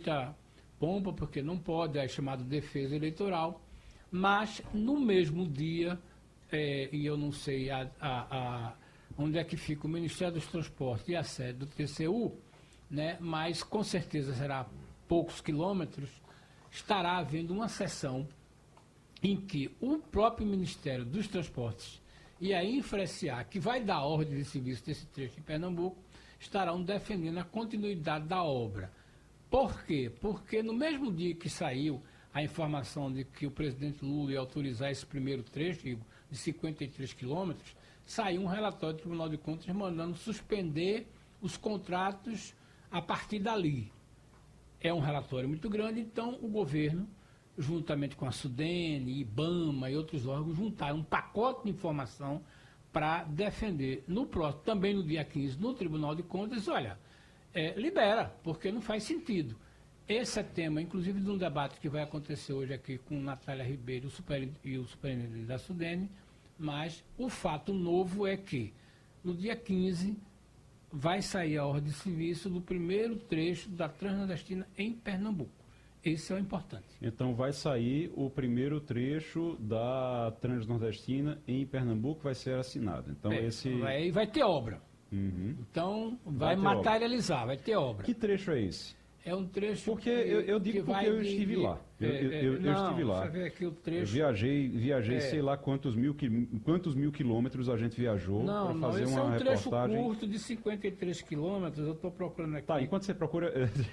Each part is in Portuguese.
muita pompa, porque não pode, é chamado defesa eleitoral, mas no mesmo dia, e eu não sei onde é que fica o Ministério dos Transportes e a sede do TCU, né, mas com certeza será poucos quilômetros, estará havendo uma sessão em que o próprio Ministério dos Transportes e a Infra-SA, que vai dar ordem de serviço desse trecho em Pernambuco, estarão defendendo a continuidade da obra. Por quê? Porque no mesmo dia que saiu a informação de que o presidente Lula ia autorizar esse primeiro trecho de 53 quilômetros, saiu um relatório do Tribunal de Contas mandando suspender os contratos a partir dali. É um relatório muito grande, então o governo, juntamente com a Sudene, IBAMA e outros órgãos, juntaram um pacote de informação para defender no próximo, também no dia 15, no Tribunal de Contas, olha, libera, porque não faz sentido. Esse é tema, inclusive, de um debate que vai acontecer hoje aqui com Natália Ribeiro e o superintendente da Sudene, mas o fato novo é que, no dia 15, vai sair a ordem de serviço do primeiro trecho da Transnordestina em Pernambuco. Esse é o importante. Então vai sair o primeiro trecho da Transnordestina em Pernambuco, vai ser assinado. Então vai ter obra. Uhum. Então vai materializar, vai ter obra. Que trecho é esse? É um trecho porque eu digo porque eu estive lá. Eu estive lá. Você vê aqui o trecho. Eu viajei sei lá quantos mil quilômetros a gente viajou para fazer uma reportagem. Esse é um trecho curto de 53 quilômetros, eu estou procurando aqui. Tá, enquanto você procura...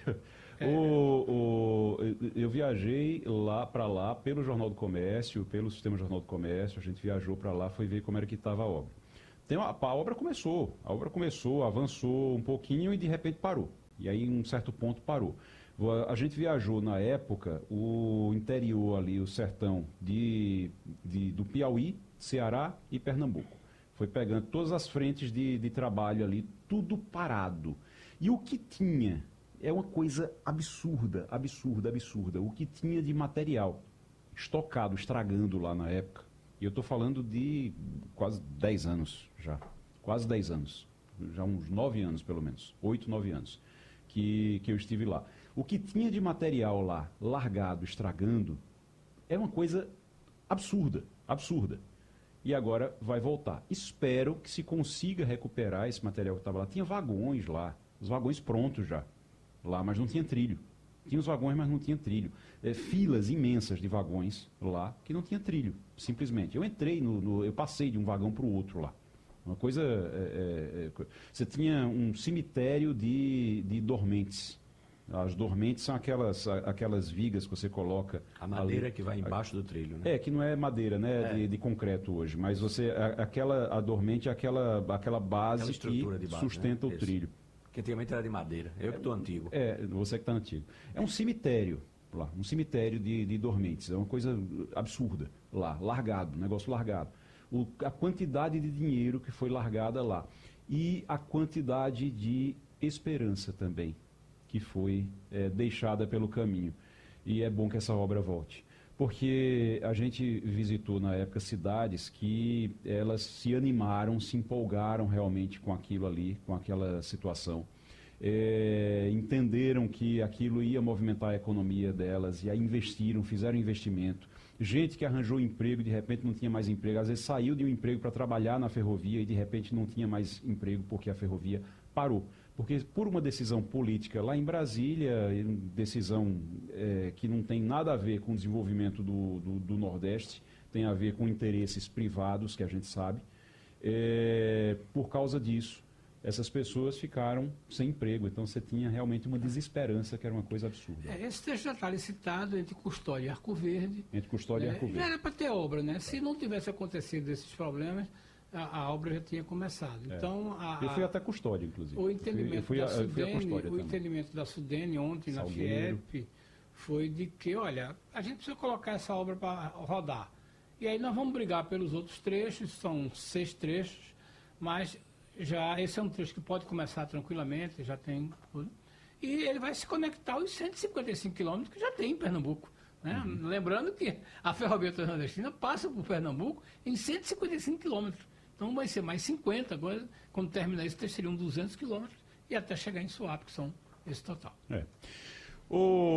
eu viajei para lá pelo Jornal do Comércio, pelo Sistema Jornal do Comércio, a gente viajou para lá, foi ver como era que estava a obra. A obra começou, avançou um pouquinho e de repente parou. E aí, em um certo ponto, parou. A gente viajou, na época, o interior ali, o sertão do Piauí, Ceará e Pernambuco. Foi pegando todas as frentes de trabalho ali, tudo parado. E o que tinha é uma coisa absurda. O que tinha de material estocado, estragando lá na época. E eu estou falando de quase 10 anos já. Quase 10 anos. Já uns 9 anos, pelo menos. 8, 9 anos. Que eu estive lá. O que tinha de material lá, largado, estragando, é uma coisa absurda. E agora vai voltar. Espero que se consiga recuperar esse material que estava lá. Tinha vagões lá, os vagões prontos já, lá, mas não tinha trilho. Tinha os vagões, mas não tinha trilho. Filas imensas de vagões lá, que não tinha trilho, simplesmente. Eu entrei, eu passei de um vagão para o outro lá. Uma coisa... você tinha um cemitério de dormentes. As dormentes são aquelas vigas que você coloca... A madeira ali, que vai embaixo do trilho, né? Que não é madeira, né? De concreto hoje. Mas a dormente é aquela base que sustenta, né? O trilho. Que antigamente era de madeira. Eu que estou antigo. Você que está antigo. É um cemitério lá. Um cemitério de dormentes. É uma coisa absurda lá. Largado, negócio largado. A quantidade de dinheiro que foi largada lá e a quantidade de esperança também que foi deixada pelo caminho. E é bom que essa obra volte, porque a gente visitou na época cidades que elas se animaram, se empolgaram realmente com aquilo ali, com aquela situação. Entenderam que aquilo ia movimentar a economia delas e aí investiram, fizeram investimento. Gente que arranjou emprego e de repente não tinha mais emprego, às vezes saiu de um emprego para trabalhar na ferrovia e de repente não tinha mais emprego porque a ferrovia parou. Porque por uma decisão política lá em Brasília, decisão que não tem nada a ver com o desenvolvimento do Nordeste, tem a ver com interesses privados, que a gente sabe, por causa disso, essas pessoas ficaram sem emprego. Então você tinha realmente uma desesperança, que era uma coisa absurda. Esse trecho já está licitado entre Custódia e Arco Verde. Entre Custódia e Arco Verde. Já era para ter obra, né? Se não tivesse acontecido esses problemas, a obra já tinha começado. Então, eu fui até Custódia, inclusive. O entendimento da Sudene ontem Salgueiro. Na FIEP foi de que, olha, a gente precisa colocar essa obra para rodar. E aí nós vamos brigar pelos outros trechos, são 6 trechos, mas já esse é um trecho que pode começar tranquilamente, já tem tudo. E ele vai se conectar aos 155 quilômetros que já tem em Pernambuco. Né? Uhum. Lembrando que a Ferrovia Transnordestina passa por Pernambuco em 155 quilômetros. Então vai ser mais 50, agora, quando terminar isso, seriam 200 quilômetros e até chegar em Suape, que são esse total. O